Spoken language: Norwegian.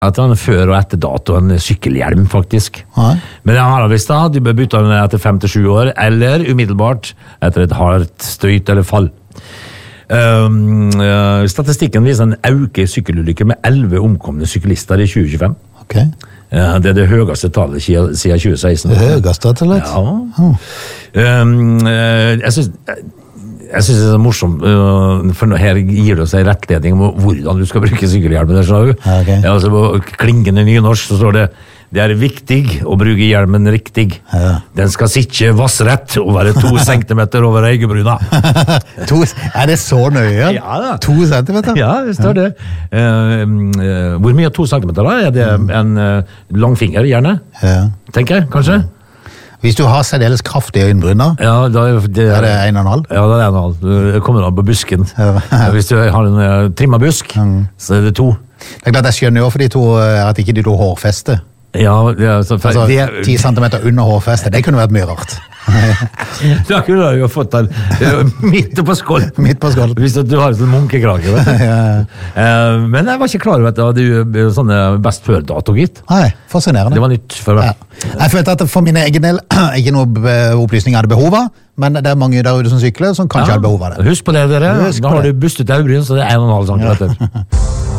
at han før og etter dato en sykkelhjelm, faktisk. Nei. Men jeg har visst da, du bør bytte den etter 5-7 år, eller umiddelbart etter et hardt støyt eller fall. Statistikken viser en øke sykkelulykker med 11 omkomne syklister i 2025. Ok. Det er det høyeste tallet siden 2016. Det høyeste, rett og slett? Ja. Jeg synes det er morsomt, for her gir det oss en rettledning om hvordan du skal bruke sykkelhjelmen. Ja, okay. Altså, på klingende nynorsk så står det er viktig å bruke hjelmen riktig. Ja. Den skal sitte vassrett og være 2 centimeter over eigebruna. Er det så nøye? Ja da. 2 centimeter? Ja, det står det. Hvor mye er 2 centimeter da? Er det en langfinger, gjerne? Ja. Tenker jeg, kanskje? Hvis du har særdeles kraftig øyenbryna, Ja, da er det 1,5? Ja, det er 1,5. Det kommer an på busken. Ja. Hvis du har en trimmet busk, så er det 2. Det er klart jeg skjønner jo for de to at ikke de to hårfeste. Ja, det er, så, Altså, 10 centimeter under hårfeste, det kunne vært mye rart. Da kunne du jo fått den midt på skål. Midt på skål. Hvis du har en sånn munkekrage, vet du. Men jeg var ikke klar over at det var sånne best før-dato, gitt. Nei, fascinerende. Det var nytt for meg. Ja. Jeg følte at for min egen del ikke noe opplysning jeg hadde behov av, men det er mange der ute som sykler som kanskje hadde behov av det. Husk på det, dere. Husk Da på har det. du bustet øyebryn, så det er 1,5 centimeter.